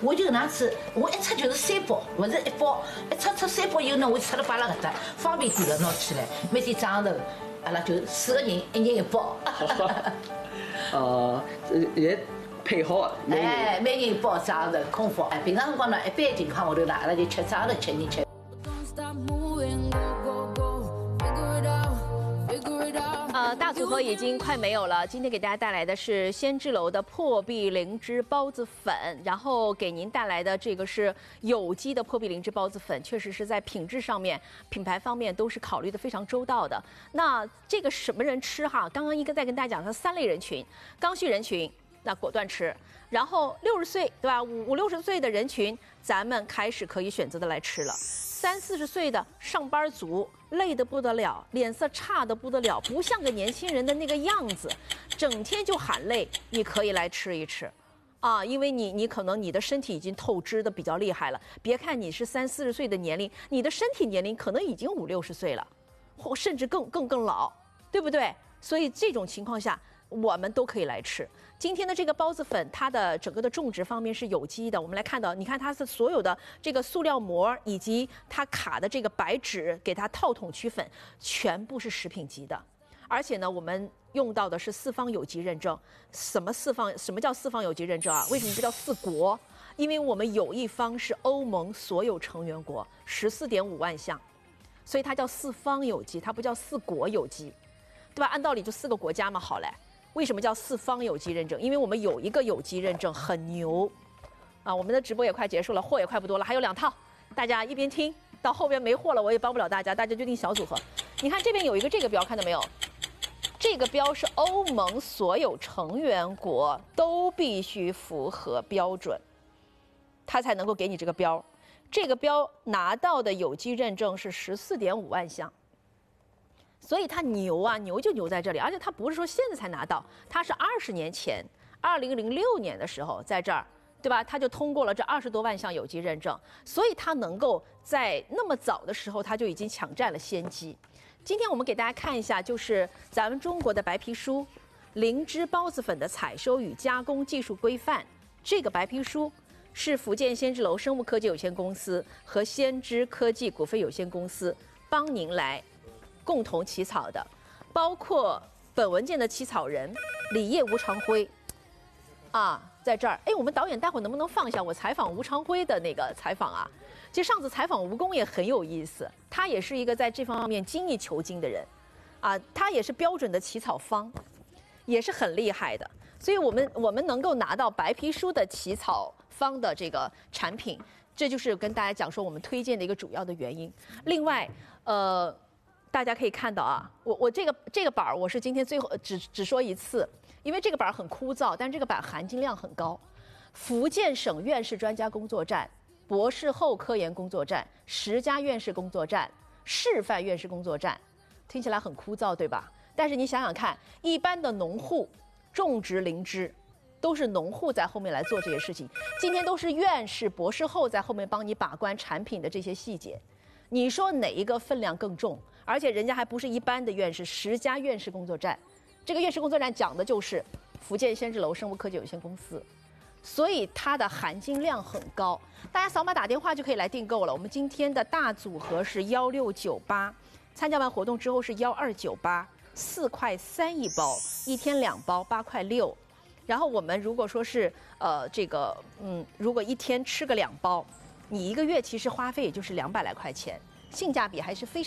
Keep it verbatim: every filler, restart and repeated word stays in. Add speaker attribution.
Speaker 1: 我就搿能吃，我一出就是三包，勿是一包，一出出三包以后呢，我出了摆辣搿搭，方便点了拿起来，每天早上头，阿拉就四个人，一人一包。
Speaker 2: 呃，也配好啊，
Speaker 1: 哎，每人一包早上头空腹。哎，平常辰光呢，一般情况下头呢，阿拉就吃早上头吃人吃。
Speaker 3: 呃，大组合已经快没有了。今天给大家带来的是仙芝楼的破壁灵芝包子粉，然后给您带来的这个是有机的破壁灵芝包子粉，确实是在品质上面、品牌方面都是考虑的非常周到的。那这个什么人吃哈？刚刚一个在跟大家讲，它三类人群，刚需人群。 那果断吃，然后六十岁对吧？五五六十岁的人群，咱们开始可以选择的来吃了。三四十岁的上班族，累得不得了，脸色差得不得了，不像个年轻人的那个样子，整天就喊累，你可以来吃一吃，啊，因为你你可能你的身体已经透支的比较厉害了。别看你是三四十岁的年龄，你的身体年龄可能已经五六十岁了，或甚至更更更老，对不对？所以这种情况下。 我们都可以来吃。今天的这个包子粉，它的整个的种植方面是有机的。我们来看到，你看它是所有的这个塑料膜以及它卡的这个白纸，给它套筒取粉，全部是食品级的。而且呢，我们用到的是四方有机认证。什么四方？什么叫四方有机认证啊？为什么不叫四国？因为我们有一方是欧盟所有成员国，十四点五万项，所以它叫四方有机，它不叫四国有机，对吧？按道理就四个国家嘛，好嘞。 为什么叫四方有机认证？因为我们有一个有机认证很牛，啊，我们的直播也快结束了，货也快不多了，还有两套，大家一边听到后边没货了，我也帮不了大家，大家就定小组合。你看这边有一个这个标，看到没有？这个标是欧盟所有成员国都必须符合标准，它才能够给你这个标。这个标拿到的有机认证是十四点五万项。 所以它牛啊，牛就牛在这里，而且它不是说现在才拿到，它是二十年前，二零零六年的时候在这儿，对吧？它就通过了这二十多万项有机认证，所以它能够在那么早的时候，它就已经抢占了先机。今天我们给大家看一下，就是咱们中国的白皮书《灵芝包子粉的采收与加工技术规范》，这个白皮书是福建仙芝楼生物科技有限公司和仙芝科技股份有限公司帮您来。 共同起草的，包括本文件的起草人李烨、吴长辉，啊，在这儿。哎，我们导演待会儿能不能放一下我采访吴长辉的那个采访啊？其实上次采访吴工也很有意思，他也是一个在这方面精益求精的人，啊，他也是标准的起草方，也是很厉害的。所以我们我们能够拿到白皮书的起草方的这个产品，这就是跟大家讲说我们推荐的一个主要的原因。另外，呃。 大家可以看到啊，我我这个这个板儿我是今天最后只只说一次，因为这个板儿很枯燥，但这个板含金量很高。福建省院士专家工作站、博士后科研工作站、十家院士工作站、示范院士工作站，听起来很枯燥，对吧？但是你想想看，一般的农户种植灵芝，都是农户在后面来做这些事情，今天都是院士、博士后在后面帮你把关产品的这些细节。你说哪一个分量更重？ 而且人家还不是一般的院士，十家院士工作站，这个院士工作站讲的就是福建仙芝楼生物科技有限公司，所以它的含金量很高。大家扫码打电话就可以来订购了。我们今天的大组合是幺六九八，参加完活动之后是幺二九八，四块三一包，一天两包，八块六。然后我们如果说是呃这个嗯，如果一天吃个两包，你一个月其实花费也就是两百来块钱，性价比还是非常。